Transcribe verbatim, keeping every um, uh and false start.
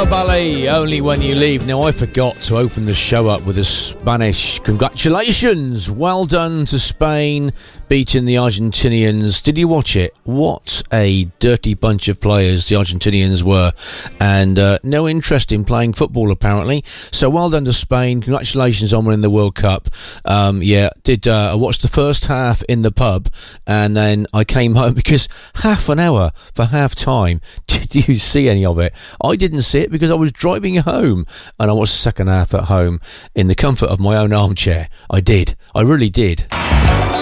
Carmelo Ballet, Only When You Leave. Now, I forgot to open the show up with a Spanish congratulations. Well done to Spain, beating the Argentinians. Did you watch it? What a dirty bunch of players the Argentinians were. And uh, no interest in playing football, apparently. So well done to Spain. Congratulations on winning the World Cup. Um, yeah, did uh, I watched the first half in the pub, and then I came home because half an hour for half time. Did you see any of it? I didn't see it because I was driving home, and I watched the second half at home in the comfort of my own armchair. I did. I really did.